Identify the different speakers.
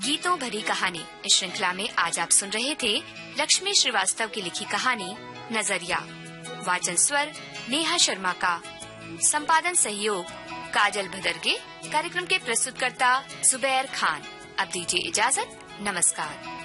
Speaker 1: गीतों भरी कहानी। इस श्रृंखला में आज आप सुन रहे थे लक्ष्मी श्रीवास्तव की लिखी कहानी नजरिया। वाचन स्वर नेहा शर्मा का, संपादन सहयोग काजल भदरगे। कार्यक्रम के प्रस्तुतकर्ता जुबैर खान। अब दीजिए इजाजत, नमस्कार।